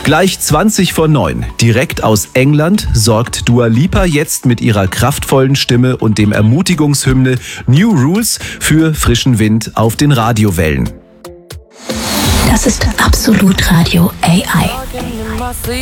Gleich 20 vor 9. Direkt aus England sorgt Dua Lipa jetzt mit ihrer kraftvollen Stimme und dem Ermutigungshymne New Rules für frischen Wind auf den Radiowellen. Das ist Absolut Radio AI.